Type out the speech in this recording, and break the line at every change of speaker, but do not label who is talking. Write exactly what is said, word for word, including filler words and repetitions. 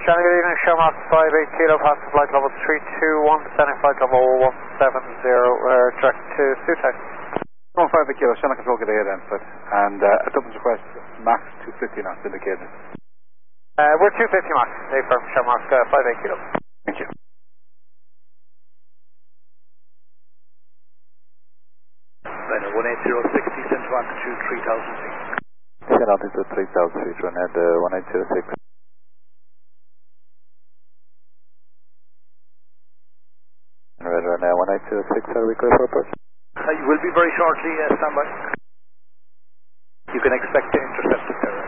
Johnny, good evening, Shamrock five eight Kilo, passing flight level three two one, descending flight level one seven zero, uh, direct to Sutai.
one five eight Kilo, Shannon Control, get ahead answered. And uh, a Dublin's request, max two fifty knots indicated.
Uh, we're two fifty max, A firm, Shamrock uh, five eight Kilo.
Thank you.
Then one eight zero six, descent to altitude three thousand feet.
Descent altitude three thousand feet, run at uh, one eight zero six. Red run uh, one eight zero six, are we clear for approach?
Uh, you will be very shortly, uh, stand by. You can expect to intercept.